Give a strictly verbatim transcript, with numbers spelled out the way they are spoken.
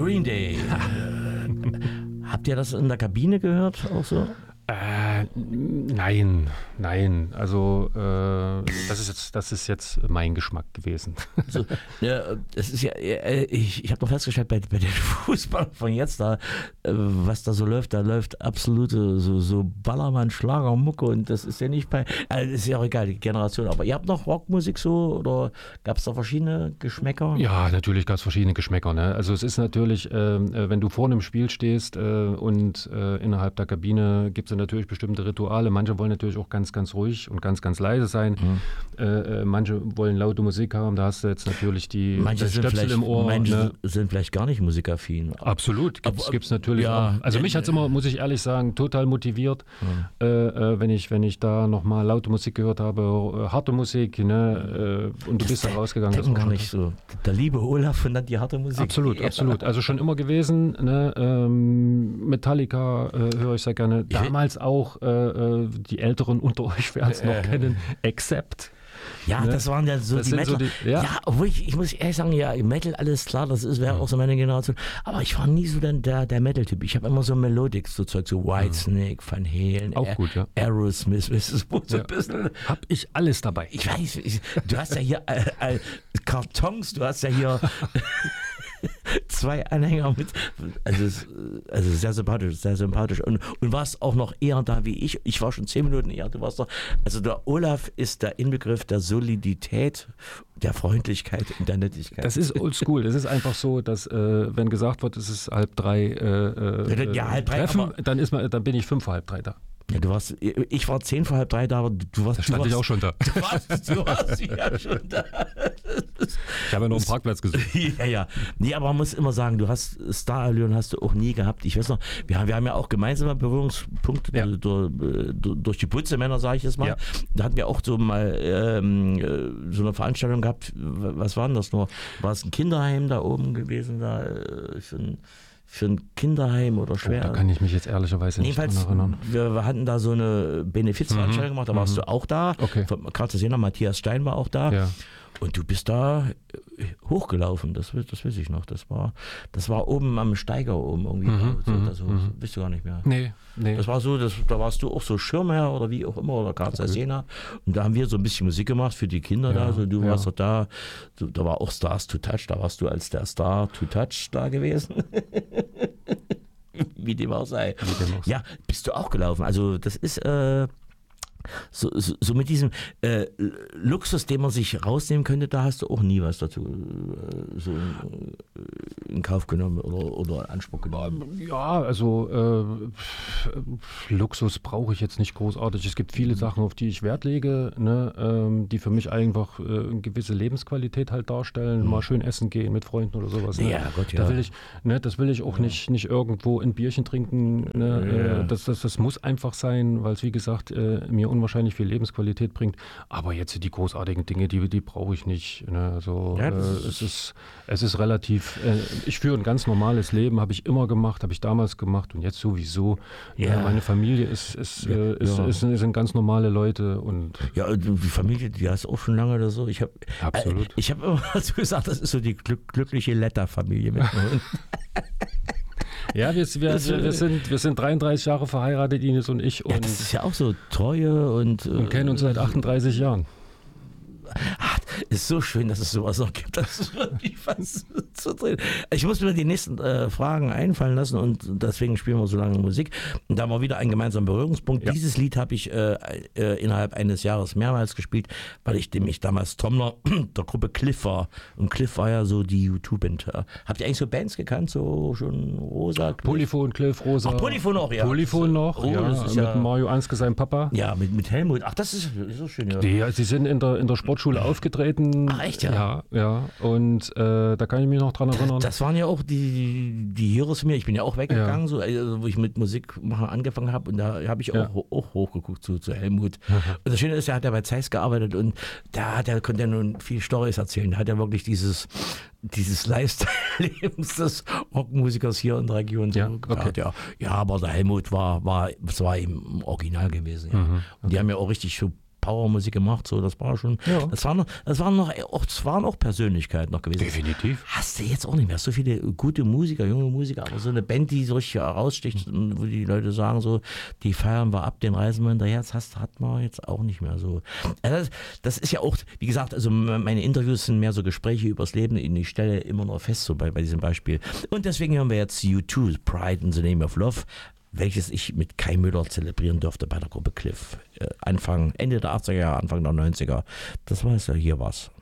Green Day. Habt ihr das in der Kabine gehört auch so? Äh, nein, nein. Also äh, das ist jetzt, das ist jetzt mein Geschmack gewesen. So, ja, das ist ja, ich, ich habe noch festgestellt bei, bei den Fußballern von jetzt da, was da so läuft, da läuft absolute so, so Ballermann, Schlager, Mucke und das ist ja nicht bei, also ist ja auch egal, die Generation. Aber ihr habt noch Rockmusik so oder gab es da verschiedene Geschmäcker? Ja, natürlich gab es verschiedene Geschmäcker. Ne? Also es ist natürlich, äh, wenn du vor einem Spiel stehst äh, und äh, innerhalb der Kabine gibt es natürlich bestimmte Rituale. Manche wollen natürlich auch ganz, ganz ruhig und ganz, ganz leise sein. Mhm. Äh, manche wollen laute Musik haben. Da hast du jetzt natürlich die manche Stöpsel im Ohr. Manche ne? sind vielleicht gar nicht musikaffin. Absolut, gibt es natürlich ja, auch. Also mich hat es immer, muss ich ehrlich sagen, total motiviert, mhm. äh, wenn, ich, wenn ich da nochmal laute Musik gehört habe, äh, harte Musik, ne? äh, und du das bist da rausgegangen. Das war gar nicht so. Der liebe Olaf und dann die harte Musik. Absolut, ja. absolut. Also schon immer gewesen. Ne? Ähm, Metallica äh, höre ich sehr gerne. Damals auch, äh, die Älteren unter euch werden es noch äh, kennen, Accept. Ja, ne? Das waren ja so das die Metal. So die, ja, ja obwohl ich, ich muss ehrlich sagen, ja, Metal, alles klar, das ist wäre auch so meine Generation. Aber ich war nie so der, der, der Metal-Typ. Ich habe immer so Melodics, so Zeug, so Whitesnake, Van Halen, auch gut, ja. Aerosmith, so ja. ein bisschen. Hab ich alles dabei. Ich weiß, ich, du hast ja hier äh, äh, Kartons, du hast ja hier zwei Anhänger mit, also, also sehr sympathisch, sehr sympathisch und, und warst auch noch eher da wie ich. Ich war schon zehn Minuten eher, du warst da. Also der Olaf ist der Inbegriff der Solidität, der Freundlichkeit und der Nettigkeit. Das ist oldschool. Das ist einfach so, dass äh, wenn gesagt wird, es ist halb drei äh, ja, halb drei, Treffen, dann, ist man, dann bin ich fünf vor halb drei da. Ja, du warst, ich war zehn vor halb drei da, aber du warst. Da stand du warst, ich auch schon da. Du warst, du warst ja schon da. Ich habe ja noch einen Parkplatz gesucht. Ja, ja. Nee, aber man muss immer sagen, du hast Starallüren hast du auch nie gehabt. Ich weiß noch, wir haben, wir haben ja auch gemeinsame Berührungspunkte ja. durch, durch die Putzemänner, sage ich jetzt mal. Ja. Da hatten wir auch so mal ähm, so eine Veranstaltung gehabt. Was war denn das nur? War es ein Kinderheim da oben gewesen? Da für ein für ein Kinderheim oder schwer. Oh, da kann ich mich jetzt ehrlicherweise nicht dran erinnern. Wir, wir hatten da so eine Benefizveranstaltung mhm. gemacht, da warst mhm. du auch da. Okay. Gerade zu sehen, Matthias Stein war auch da. Ja. Und du bist da hochgelaufen, das, das weiß ich noch. Das war, das war oben am Steiger oben irgendwie. Mhm, so, das, mhm. so, bist du gar nicht mehr. Nee, nee. Das war so, das, da warst du auch so Schirmherr oder wie auch immer oder Karl Sena. Und da haben wir so ein bisschen Musik gemacht für die Kinder ja, da. Also du ja. warst doch da, du, da war auch Stars to Touch, da warst du als der Star to Touch da gewesen. Wie dem auch sei. Wie dem auch sei. Ja, bist du auch gelaufen. Also das ist äh, so, so, so mit diesem äh, Luxus, den man sich rausnehmen könnte, da hast du auch nie was dazu äh, so in, in Kauf genommen oder, oder in Anspruch genommen. Ja, also äh, Luxus brauche ich jetzt nicht großartig. Es gibt viele Sachen, auf die ich Wert lege, ne, ähm, die für mich einfach äh, eine gewisse Lebensqualität halt darstellen. Mhm. Mal schön essen gehen mit Freunden oder sowas. Ne? Ja, Gott, ja. Da will ich, ne, das will ich auch ja. nicht, nicht irgendwo ein Bierchen trinken. Ne? Ja. Äh, das, das, das muss einfach sein, weil es wie gesagt äh, mir unwahrscheinlich viel Lebensqualität bringt. Aber jetzt die großartigen Dinge, die, die brauche ich nicht. Ne? Also ja, äh, es ist es ist relativ, äh, ich führe ein ganz normales Leben, habe ich immer gemacht, habe ich damals gemacht und jetzt sowieso. Ja. Ja, meine Familie ist, ist, ja, äh, ist, ja. ist, ist, sind ganz normale Leute. Und ja, die Familie, die hast auch schon lange oder so. Ich habe Absolut. Äh, ich habe immer so gesagt, das ist so die glück, glückliche Letter-Familie mit mir. Ja, wir, wir, wir, sind, wir sind dreiunddreißig Jahre verheiratet, Ines und ich. Und, ja, das ist ja auch so Treue und... und kennen uns seit achtunddreißig Jahren. Ach, ist so schön, dass es sowas noch gibt. Das ist wirklich fast zu drehen. Ich muss mir die nächsten äh, Fragen einfallen lassen und deswegen spielen wir so lange Musik. Und da haben wir wieder einen gemeinsamen Berührungspunkt. Ja. Dieses Lied habe ich äh, äh, innerhalb eines Jahres mehrmals gespielt, weil ich nämlich damals Trommler der Gruppe Cliff war. Und Cliff war ja so die U zwei Band. Habt ihr eigentlich so Bands gekannt? So schon Rosa? Cliff? Polyphon, Cliff, Rosa. Ach, Polyphon auch, ja. Polyphon noch, oh, ja, das ist mit ja, Mario Anske, seinem Papa. Ja, mit, mit Helmut. Ach, das ist, ist so schön, ja. Die, sie sind in der, in der Sportschule aufgetreten. Ach, echt, ja? Ja, ja. Und äh, da kann ich mich noch dran erinnern. Das waren ja auch die, die Heroes von mir. Ich bin ja auch weggegangen, ja. so, also, wo ich mit Musik machen angefangen habe. Und da habe ich auch, ja. auch hochgeguckt zu, zu Helmut. Mhm. Und das Schöne ist, er hat ja bei Zeiss gearbeitet und da hat er, konnte er nun viel Storys erzählen. Da hat er wirklich dieses, dieses Lifestyle-Lebens des Rockmusikers hier in der Region so ja, gebracht. okay. Ja. ja, aber der Helmut war, war, das war eben original gewesen. Ja. Mhm, okay. Und die haben ja auch richtig so Powermusik gemacht, so, das war schon, Ja. das waren noch, das waren noch, auch, das waren auch Persönlichkeiten noch gewesen. Definitiv. Hast du jetzt auch nicht mehr so viele gute Musiker, junge Musiker, aber so eine Band, die so richtig heraussticht, wo die Leute sagen so, die feiern wir ab, den reisen wir hinterher, das hast, hat man jetzt auch nicht mehr so. Also das, das ist ja auch, wie gesagt, also meine Interviews sind mehr so Gespräche übers Leben, ich stelle immer noch fest, so bei, bei diesem Beispiel. Und deswegen hören wir jetzt U zwei, Pride in the Name of Love, welches ich mit Kai Müller zelebrieren durfte bei der Gruppe Cliff. Anfang, Ende der achtziger Jahre, Anfang der neunziger. Das war es ja, hier was.